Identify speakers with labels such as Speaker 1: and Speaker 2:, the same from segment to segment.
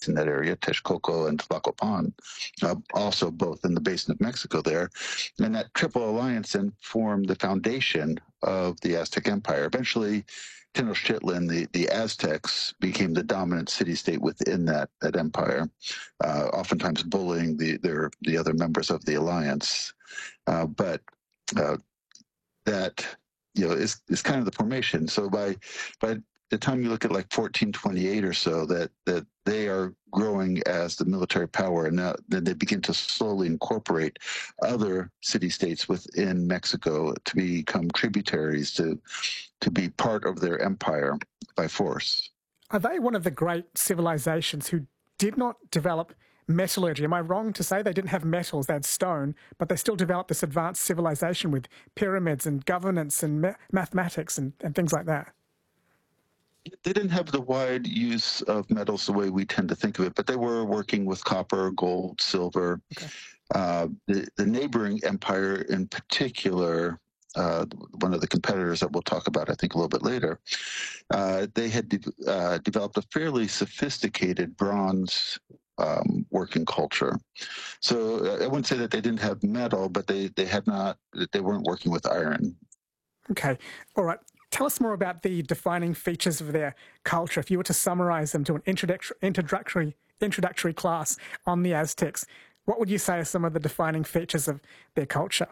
Speaker 1: city-states in that area, Texcoco and Tlacopan, also both in the basin of Mexico there. And that Triple Alliance then formed the foundation of the Aztec Empire. Eventually, Tenochtitlan, the Aztecs, became the dominant city-state within that empire, oftentimes bullying the other members of the alliance. But that is kind of the formation. So by the time you look at like 1428 or so, that they are growing as the military power, and now then they begin to slowly incorporate other city-states within Mexico to become tributaries, to be part of their empire by force.
Speaker 2: Are they one of the great civilizations who did not develop metallurgy? Am I wrong to say they didn't have metals, they had stone, but they still developed this advanced civilization with pyramids and governance and mathematics and things like that?
Speaker 1: They didn't have the wide use of metals the way we tend to think of it, but they were working with copper, gold, silver.
Speaker 2: Okay.
Speaker 1: The neighboring empire in particular, one of the competitors that we'll talk about, I think, a little bit later, they had developed a fairly sophisticated bronze working culture. So I wouldn't say that they didn't have metal, but they weren't working with iron.
Speaker 2: Okay. All right. Tell us more about the defining features of their culture. If you were to summarize them to an introductory class on the Aztecs, what would you say are some of the defining features of their culture?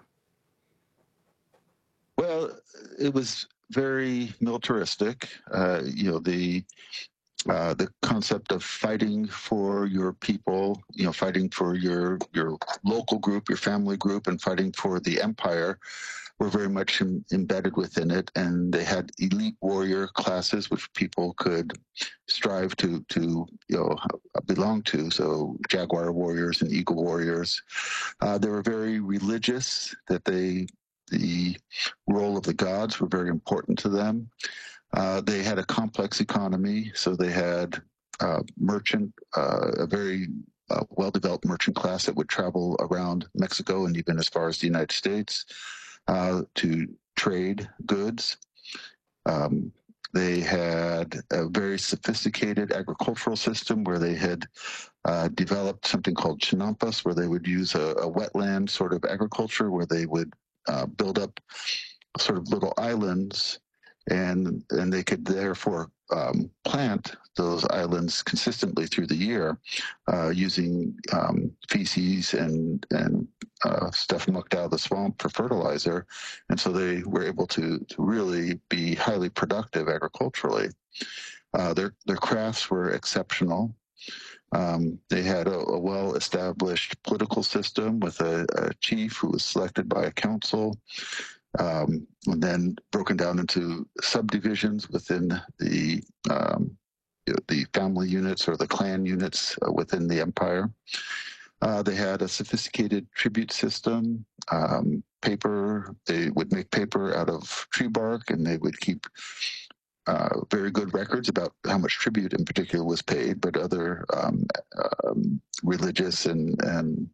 Speaker 1: Well, it was very militaristic. The concept of fighting for your people, fighting for your local group, your family group, and fighting for the empire were very much embedded within it. And they had elite warrior classes, which people could strive to belong to. So jaguar warriors and eagle warriors. They were very religious, that the role of the gods were very important to them. They had a complex economy, so they had a very well-developed merchant class that would travel around Mexico and even as far as the United States to trade goods. They had a very sophisticated agricultural system where they had developed something called chinampas, where they would use a wetland sort of agriculture, where they would build up sort of little islands, and they could therefore plant those islands consistently through the year using feces and stuff mucked out of the swamp for fertilizer. And so they were able to really be highly productive agriculturally. Their crafts were exceptional. They had a well-established political system with a chief who was selected by a council, and then broken down into subdivisions within the family units or the clan units within the empire. They had a sophisticated tribute system, paper. They would make paper out of tree bark, and they would keep very good records about how much tribute in particular was paid, but other religious and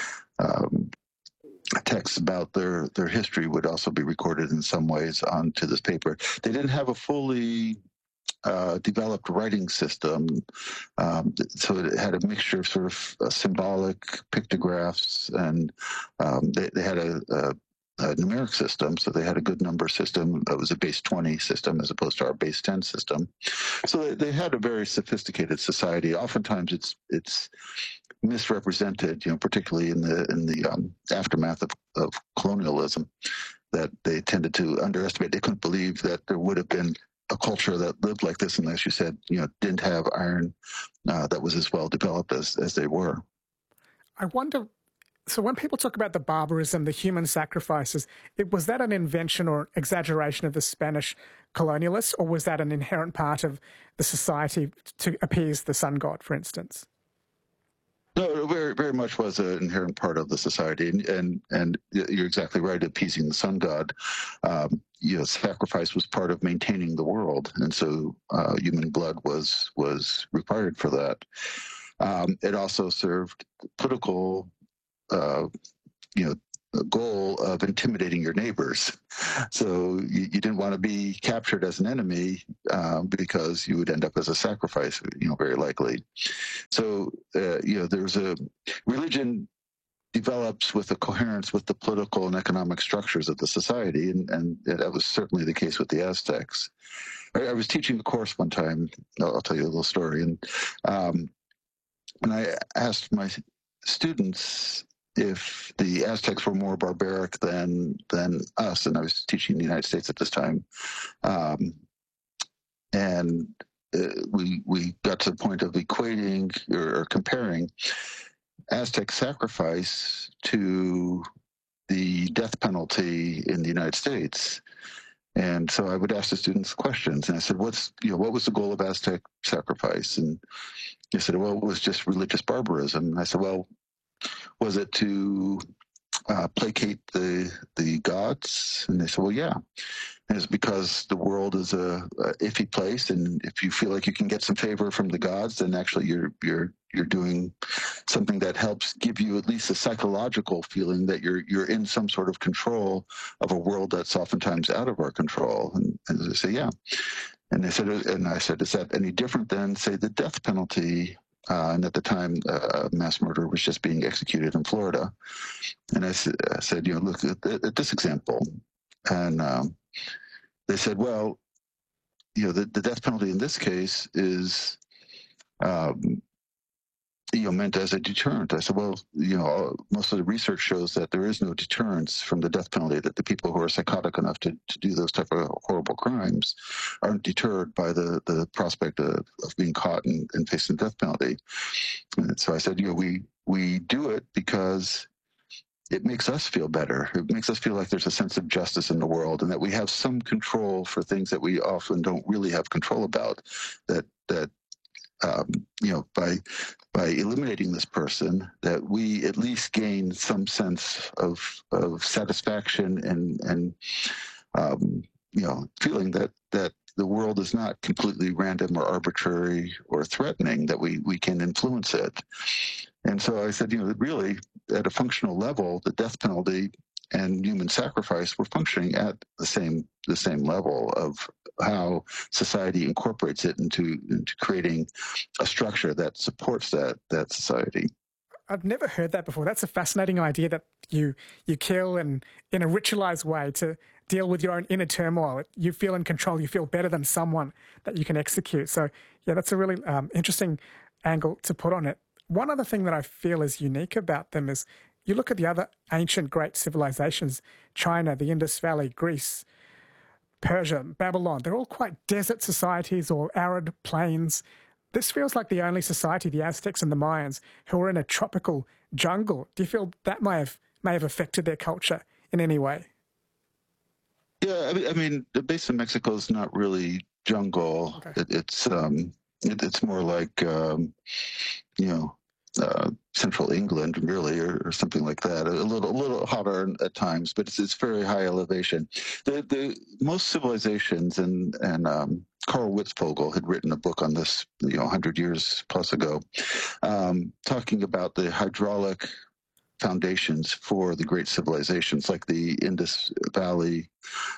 Speaker 1: texts about their history would also be recorded in some ways onto this paper. They didn't have a fully developed writing system, so it had a mixture of sort of symbolic pictographs, and they had a numeric system, so they had a good number system. It was a base 20 system as opposed to our base 10 system. So they had a very sophisticated society. Oftentimes it's misrepresented, particularly in the aftermath of colonialism, that they tended to underestimate. They couldn't believe that there would have been a culture that lived like this, and as you said, didn't have iron that was as well developed as they were.
Speaker 2: I wonder, so when people talk about the barbarism, the human sacrifices, was that an invention or exaggeration of the Spanish colonialists, or was that an inherent part of the society to appease the sun god, for instance?
Speaker 1: No, it very, very much was an inherent part of the society, and you're exactly right. Appeasing the sun god, sacrifice was part of maintaining the world, and so human blood was required for that. It also served political, goal of intimidating your neighbors. So you didn't want to be captured as an enemy because you would end up as a sacrifice, very likely. So, there's a religion develops with a coherence with the political and economic structures of the society, and that was certainly the case with the Aztecs. I was teaching a course one time. I'll tell you a little story, and I asked my students if the Aztecs were more barbaric than us, and I was teaching in the United States at this time, and we got to the point of equating or comparing Aztec sacrifice to the death penalty in the United States. And so I would ask the students questions, and I said, what was the goal of Aztec sacrifice? And they said, well, it was just religious barbarism. And I said, well, was it to placate the gods? And they said, well, yeah. And it's because the world is a iffy place, and if you feel like you can get some favor from the gods, then actually you're doing something that helps give you at least a psychological feeling that you're in some sort of control of a world that's oftentimes out of our control. And they say, yeah. And they said, and I said, is that any different than, say, the death penalty? And at the time, mass murder was just being executed in Florida. And I said, look at this example. And they said, well, the death penalty in this case is, meant as a deterrent. I said, well, most of the research shows that there is no deterrence from the death penalty, that the people who are psychotic enough to do those type of horrible crimes aren't deterred by the prospect of being caught and facing the death penalty. And so I said, we do it because it makes us feel better. It makes us feel like there's a sense of justice in the world, and that we have some control for things that we often don't really have control about. That by eliminating this person, that we at least gain some sense of satisfaction and feeling that the world is not completely random or arbitrary or threatening, that we can influence it. And so I said, really, at a functional level, the death penalty and human sacrifice were functioning at the same level of how society incorporates it into creating a structure that supports that society.
Speaker 2: I've never heard that before. That's a fascinating idea, that you kill and in a ritualized way to deal with your own inner turmoil. You feel in control. You feel better than someone that you can execute. So yeah, that's a really interesting angle to put on it. One other thing that I feel is unique about them is you look at the other ancient great civilizations, China, the Indus Valley, Greece, Persia, Babylon. They're all quite desert societies or arid plains. This feels like the only society, the Aztecs and the Mayans, who are in a tropical jungle. Do you feel that may have affected their culture in any way?
Speaker 1: Yeah, I mean, the base of Mexico is not really jungle. Okay. It's more like central England, really, or something like that. A little hotter at times, but it's very high elevation. The most civilizations, and Carl Witzvogel had written a book on this, 100 years plus ago, talking about the hydraulic foundations for the great civilizations, like the Indus Valley,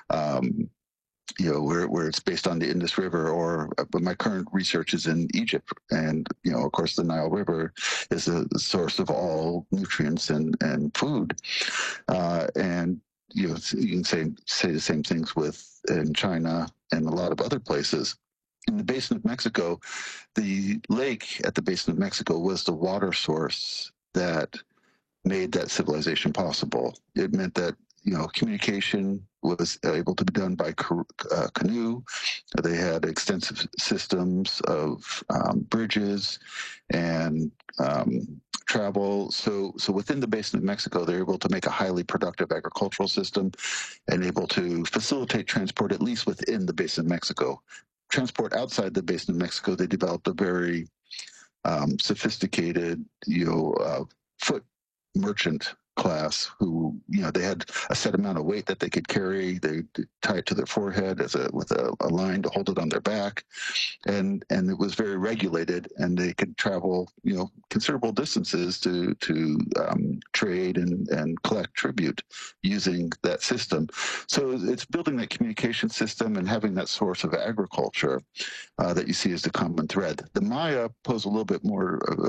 Speaker 1: where it's based on the Indus River, but my current research is in Egypt. And, of course, the Nile River is the source of all nutrients and food. And, you can say the same things in China and a lot of other places. In the Basin of Mexico, the lake at the Basin of Mexico was the water source that made that civilization possible. It meant that communication was able to be done by canoe. They had extensive systems of bridges and travel. So within the Basin of Mexico, they're able to make a highly productive agricultural system and able to facilitate transport, at least within the Basin of Mexico. Transport outside the Basin of Mexico, they developed a very sophisticated, foot merchant class who, they had a set amount of weight that they could carry. They tie it to their forehead with a line to hold it on their back, and it was very regulated, and they could travel, considerable distances to trade and collect tribute using that system. So it's building that communication system and having that source of agriculture that you see as the common thread. The Maya pose a little bit more